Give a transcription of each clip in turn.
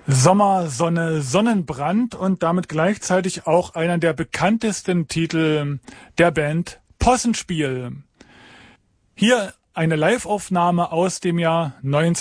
Sommer, Sonne, Sonnenbrand und damit gleichzeitig auch einer der bekanntesten Titel der Band Possenspiel. Hier eine Live-Aufnahme aus dem Jahr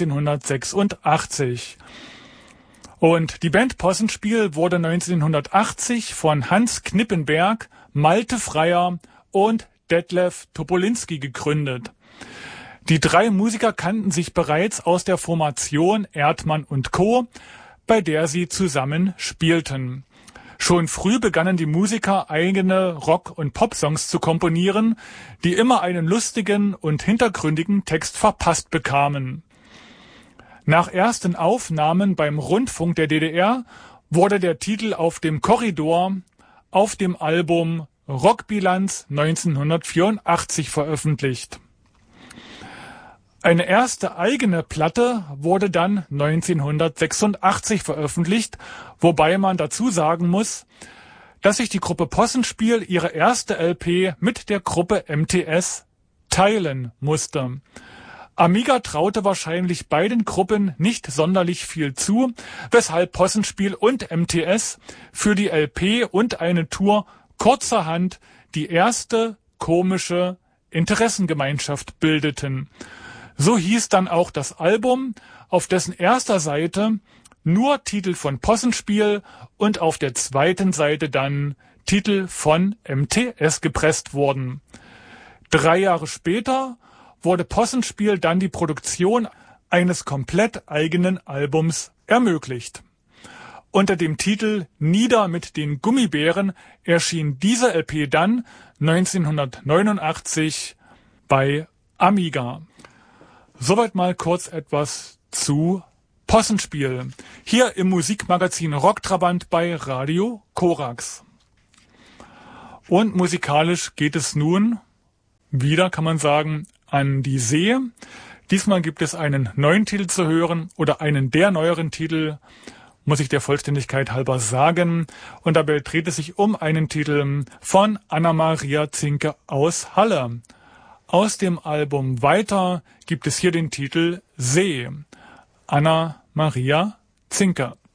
1986. Und die Band Possenspiel wurde 1980 von Hans Knippenberg, Malte Freyer und Detlef Topolinski gegründet. Die drei Musiker kannten sich bereits aus der Formation Erdmann und Co., bei der sie zusammen spielten. Schon früh begannen die Musiker eigene Rock- und Popsongs zu komponieren, die immer einen lustigen und hintergründigen Text verpasst bekamen. Nach ersten Aufnahmen beim Rundfunk der DDR wurde der Titel auf dem Korridor auf dem Album Rockbilanz 1984 veröffentlicht. Eine erste eigene Platte wurde dann 1986 veröffentlicht, wobei man dazu sagen muss, dass sich die Gruppe Possenspiel ihre erste LP mit der Gruppe MTS teilen musste. Amiga traute wahrscheinlich beiden Gruppen nicht sonderlich viel zu, weshalb Possenspiel und MTS für die LP und eine Tour kurzerhand die erste komische Interessengemeinschaft bildeten. So hieß dann auch das Album, auf dessen erster Seite nur Titel von Possenspiel und auf der zweiten Seite dann Titel von MTS gepresst wurden. 3 Jahre später wurde Possenspiel dann die Produktion eines komplett eigenen Albums ermöglicht. Unter dem Titel Nieder mit den Gummibären erschien diese LP dann 1989 bei Amiga. Soweit mal kurz etwas zu Possenspiel. Hier im Musikmagazin Rocktrabant bei Radio Korax. Und musikalisch geht es nun wieder, kann man sagen, an die See. Diesmal gibt es einen neuen Titel zu hören oder einen der neueren Titel, muss ich der Vollständigkeit halber sagen. Und dabei dreht es sich um einen Titel von Anna-Maria Zinke aus Halle. Aus dem Album Weiter gibt es hier den Titel See. Anna-Maria Zinke.